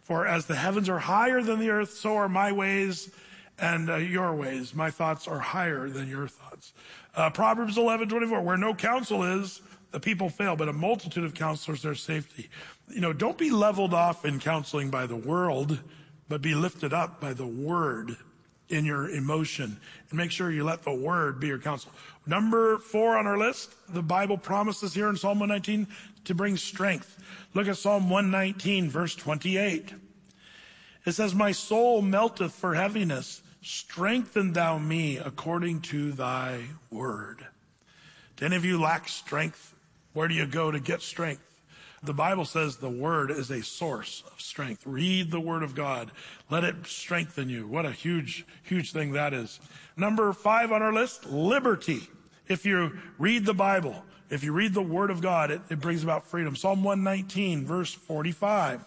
For as the heavens are higher than the earth, so are my ways and your ways. My thoughts are higher than your thoughts. Proverbs 11:24, where no counsel is, the people fail, but a multitude of counselors, there's safety. Don't be leveled off in counseling by the world, but be lifted up by the word in your emotion. And make sure you let the word be your counsel. Number 4 on our list, the Bible promises here in Psalm 119 to bring strength. Look at Psalm 119, verse 28. It says, my soul melteth for heaviness. Strengthen thou me according to thy word. Do any of you lack strength? Where do you go to get strength? The Bible says the word is a source of strength. Read the word of God. Let it strengthen you. What a huge, huge thing that is. Number 5 on our list, liberty. If you read the Bible, if you read the word of God, it brings about freedom. Psalm 119, verse 45.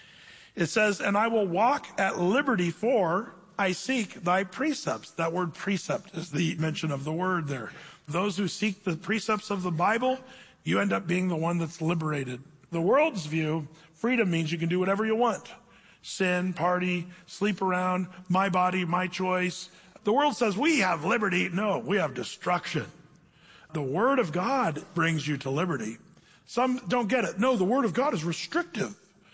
It says, and I will walk at liberty, for I seek thy precepts. That word precept is the mention of the word there. Those who seek the precepts of the Bible, you end up being the one that's liberated. The world's view, freedom means you can do whatever you want. Sin, party, sleep around, my body, my choice. The world says we have liberty. No, we have destruction. The word of God brings you to liberty. Some don't get it. No, the word of God is restrictive.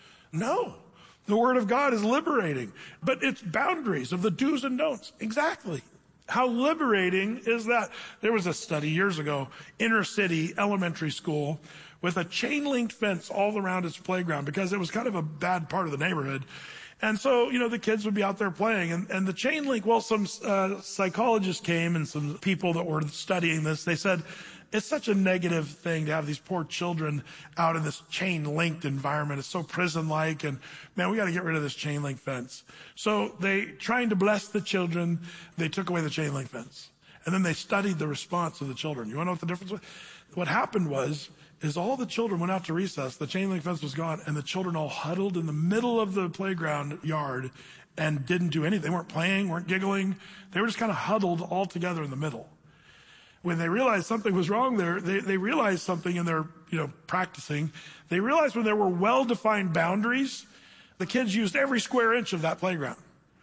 No, the word of God is liberating. But it's boundaries of the do's and don'ts. Exactly. How liberating is that? There was a study years ago, inner city elementary school with a chain link fence all around its playground because it was kind of a bad part of the neighborhood. And so, the kids would be out there playing and the chain link, well, some psychologists came and some people that were studying this, they said, it's such a negative thing to have these poor children out in this chain-linked environment. It's so prison-like, and man, we got to get rid of this chain-link fence. So they, trying to bless the children, they took away the chain-link fence. And then they studied the response of the children. You want to know what the difference was? What happened is all the children went out to recess, the chain-link fence was gone, and the children all huddled in the middle of the playground yard and didn't do anything. They weren't playing, weren't giggling. They were just kind of huddled all together in the middle. When they realized something was wrong there, they realized something in their, practicing. They realized when there were well-defined boundaries, the kids used every square inch of that playground.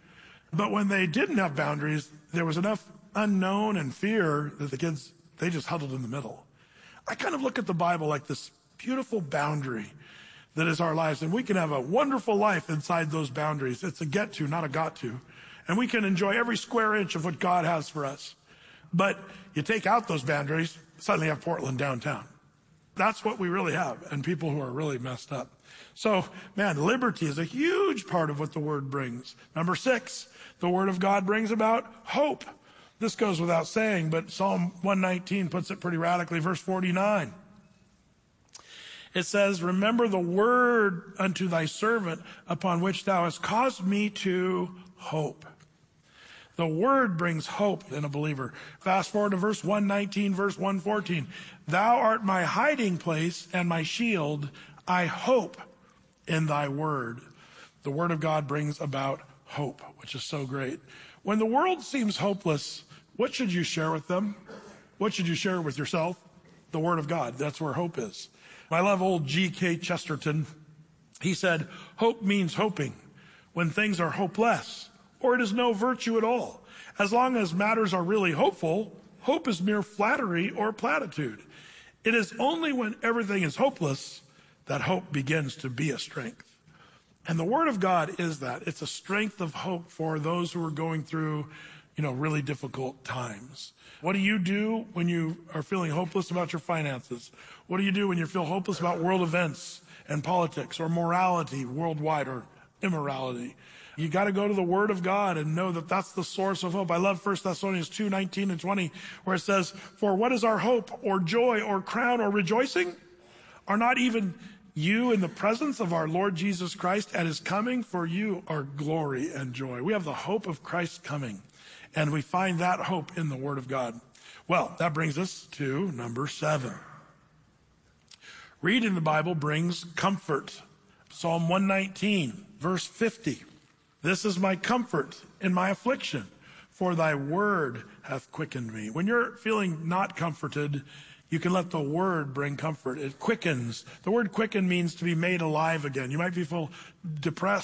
But when they didn't have boundaries, there was enough unknown and fear that the kids, they just huddled in the middle. I kind of look at the Bible like this beautiful boundary that is our lives. And we can have a wonderful life inside those boundaries. It's a get to, not a got to. And we can enjoy every square inch of what God has for us. But you take out those boundaries, suddenly you have Portland downtown. That's what we really have, and people who are really messed up. So, man, liberty is a huge part of what the word brings. Number 6, the word of God brings about hope. This goes without saying, but Psalm 119 puts it pretty radically. Verse 49. It says, remember the word unto thy servant upon which thou hast caused me to hope. The word brings hope in a believer. Fast forward to verse 119, verse 114. Thou art my hiding place and my shield. I hope in thy word. The word of God brings about hope, which is so great. When the world seems hopeless, what should you share with them? What should you share with yourself? The word of God. That's where hope is. I love old G.K. Chesterton. He said, hope means hoping when things are hopeless, or it is no virtue at all. As long as matters are really hopeful, hope is mere flattery or platitude. It is only when everything is hopeless that hope begins to be a strength. And the word of God is that. It's a strength of hope for those who are going through, really difficult times. What do you do when you are feeling hopeless about your finances? What do you do when you feel hopeless about world events and politics or morality worldwide or immorality? You got to go to the word of God and know that that's the source of hope. I love 1 Thessalonians 2:19 and 20, where it says, for what is our hope or joy or crown or rejoicing? Are not even you in the presence of our Lord Jesus Christ at his coming? For you are glory and joy. We have the hope of Christ coming, and we find that hope in the word of God. Well, that brings us to number 7. Reading the Bible brings comfort. Psalm 119, verse 50. This is my comfort in my affliction, for thy word hath quickened me. When you're feeling not comforted, you can let the word bring comfort. It quickens. The word quicken means to be made alive again. You might be feel depressed